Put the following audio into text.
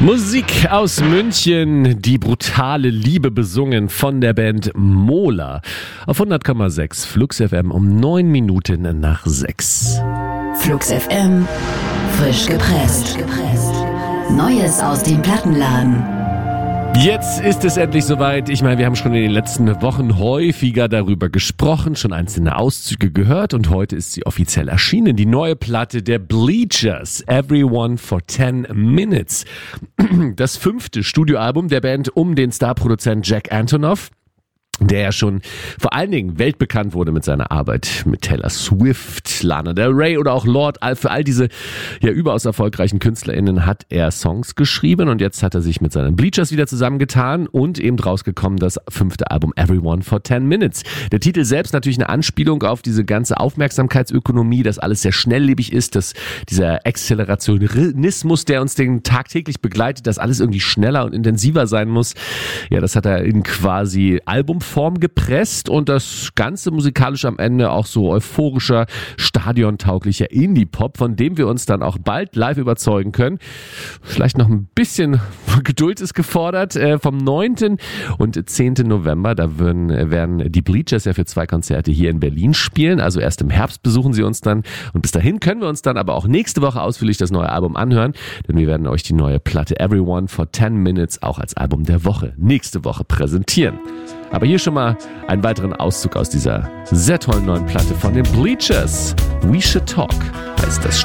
Musik aus München, die brutale Liebe besungen von der Band Mola. Auf 100,6 Flux FM um 9 Minuten nach 6. Flux FM, frisch gepresst. Neues aus dem Plattenladen. Jetzt ist es endlich soweit. Ich meine, wir haben schon in den letzten Wochen häufiger darüber gesprochen, schon einzelne Auszüge gehört und heute ist sie offiziell erschienen. Die neue Platte der Bleachers, Everyone for 10 Minutes. Das 5. Studioalbum der Band um den Starproduzent Jack Antonoff, der ja schon vor allen Dingen weltbekannt wurde mit seiner Arbeit mit Taylor Swift, Lana Del Rey oder auch Lorde. Für all diese ja überaus erfolgreichen KünstlerInnen hat er Songs geschrieben und jetzt hat er sich mit seinen Bleachers wieder zusammengetan und eben rausgekommen das 5. Album Everyone for 10 Minutes. Der Titel selbst natürlich eine Anspielung auf diese ganze Aufmerksamkeitsökonomie, dass alles sehr schnelllebig ist, dass dieser Accelerationismus, der uns den tagtäglich begleitet, dass alles irgendwie schneller und intensiver sein muss. Ja, das hat er in quasi Albumform gepresst und das Ganze musikalisch am Ende auch so euphorischer, stadiontauglicher Indie-Pop, von dem wir uns dann auch bald live überzeugen können. Vielleicht noch ein bisschen Geduld ist gefordert. Vom 9. und 10. November, da werden die Bleachers ja für 2 Konzerte hier in Berlin spielen. Also erst im Herbst besuchen sie uns dann und bis dahin können wir uns dann aber auch nächste Woche ausführlich das neue Album anhören, denn wir werden euch die neue Platte Everyone for 10 Minutes auch als Album der Woche nächste Woche präsentieren. Aber hier schon mal einen weiteren Auszug aus dieser sehr tollen neuen Platte von den Bleachers. We Should Talk heißt das.